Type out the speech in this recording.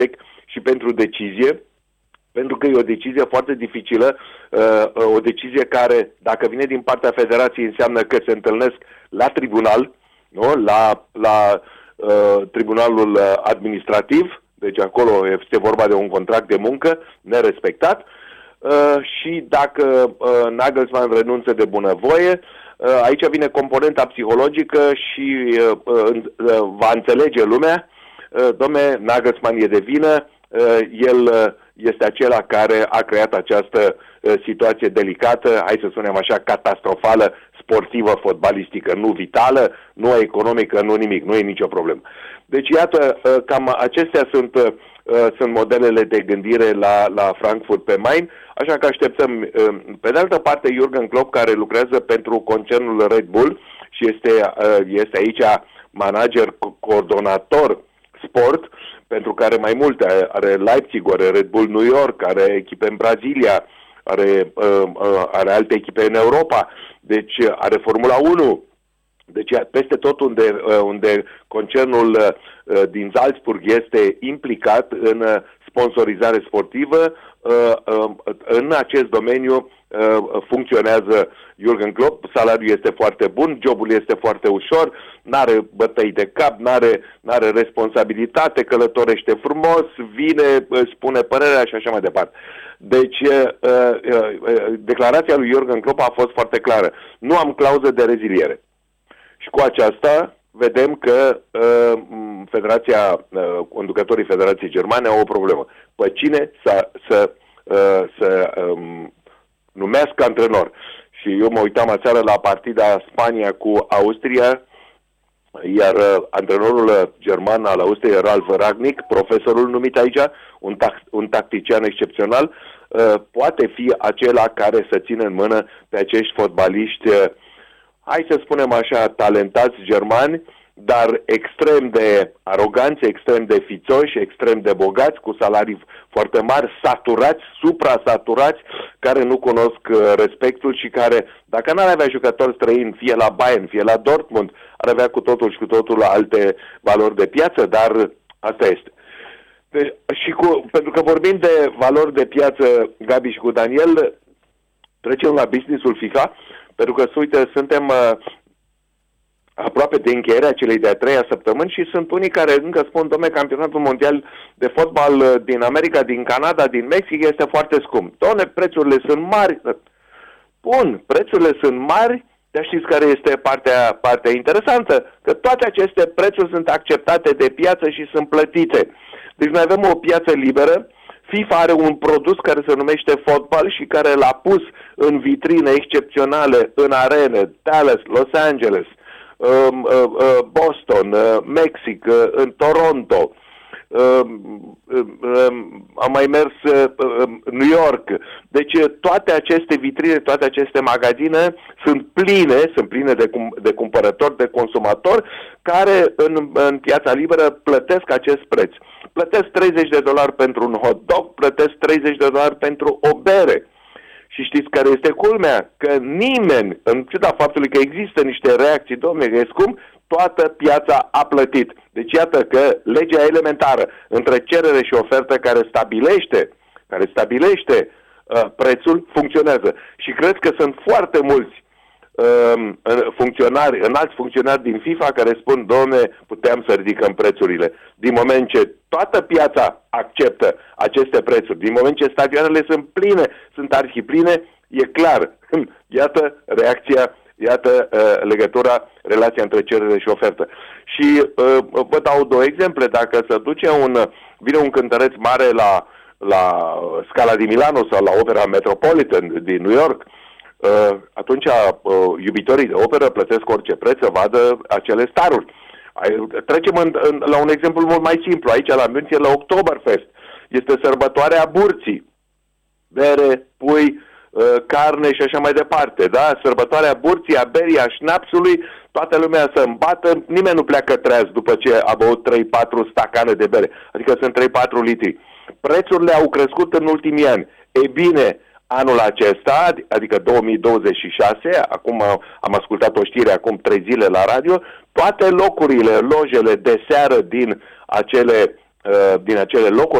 și pentru decizie, pentru că e o decizie foarte dificilă, o decizie care, dacă vine din partea Federației, înseamnă că se întâlnesc la tribunal, nu? La tribunalul administrativ, deci acolo este vorba de un contract de muncă nerespectat, și dacă Nagelsmann renunță de bunăvoie, aici vine componenta psihologică și va înțelege lumea, dom'le, Nagelsmann e de vină, el este acela care a creat această situație delicată, hai să spunem așa, catastrofală, sportivă, fotbalistică, nu vitală, nu economică, nu nimic, nu e nicio problemă. Deci iată, cam acestea sunt modelele de gândire la Frankfurt pe Main, așa că așteptăm. Pe de altă parte, Jürgen Klopp, care lucrează pentru concernul Red Bull și este aici manager, coordonator sport, pentru care mai multe, are Leipzig, are Red Bull New York, are echipe în Brazilia, are alte echipe în Europa, deci are Formula 1. Deci peste tot unde concernul din Salzburg este implicat în sponsorizare sportivă, în acest domeniu funcționează Jürgen Klopp, salariul este foarte bun, jobul este foarte ușor, n-are bătăi de cap, n-are responsabilitate, călătorește frumos, vine, spune părerea și așa mai departe. Deci, declarația lui Jürgen Klopp a fost foarte clară. Nu am clauză de reziliere. Și cu aceasta vedem că conducătorii Federației Germane au o problemă. Pe cine să numească antrenor? Și eu mă uitam aseară la partida Spania cu Austria, iar antrenorul german al Austriei, Ralf Rangnick, profesorul numit aici, un tactician excepțional, poate fi acela care să țină în mână pe acești fotbaliști, hai să spunem așa, talentați germani, dar extrem de aroganți, extrem de fițoși, extrem de bogați, cu salarii foarte mari, saturați, supra-saturați, care nu cunosc respectul și care, dacă n-ar avea jucători străini, fie la Bayern, fie la Dortmund, ar avea cu totul și cu totul alte valori de piață, dar asta este. Deci, pentru că vorbim de valori de piață, Gabi și cu Daniel, trecem la business-ul FIFA, pentru că, uite, suntem aproape de încheierea celei de-a treia săptămâni și sunt unii care încă spun, dom'le, campionatul mondial de fotbal din America, din Canada, din Mexic este foarte scump. Dom'le, prețurile sunt mari. Bun, prețurile sunt mari, dar știți care este partea interesantă? Că toate aceste prețuri sunt acceptate de piață și sunt plătite. Deci noi avem o piață liberă, FIFA are un produs care se numește fotbal și care l-a pus în vitrine excepționale în arene, Dallas, Los Angeles, Boston, Mexic, în Toronto, am mai mers New York. Deci toate aceste vitrine, toate aceste magazine sunt pline de cumpărători, de consumatori care în piața liberă plătesc acest preț. Plătesc $30 pentru un hot dog, plătesc $30 pentru o bere. Și știți care este culmea? Că nimeni, în ciuda faptului că există niște reacții, domnule, e scump, toată piața a plătit. Deci iată că legea elementară între cerere și ofertă care stabilește prețul funcționează. Și cred că sunt foarte mulți înalți funcționari din FIFA care spun, domne, puteam să ridicăm prețurile. Din moment ce toată piața acceptă aceste prețuri, din moment ce stadioanele sunt pline, sunt arhipline, e clar. Iată reacția, iată relația între cerere și ofertă. Și vă dau două exemple. Dacă vine un cântăreț mare la Scala di Milano sau la Opera Metropolitan din New York, atunci iubitorii de operă plătesc orice preț să vadă acele staruri. Trecem la un exemplu mult mai simplu. Aici la München, la Oktoberfest, este sărbătoarea burții. Bere, pui, carne și așa mai departe. Da? Sărbătoarea burții, a berii, a șnapsului, toată lumea să îmbată, nimeni nu pleacă treaz după ce a băut 3-4 stacane de bere, adică sunt 3-4 litri. Prețurile au crescut în ultimii ani. Ei bine, anul acesta, adică 2026, acum am ascultat o știre acum 3 zile la radio, toate locurile, lojele de seară din acele din acele locuri.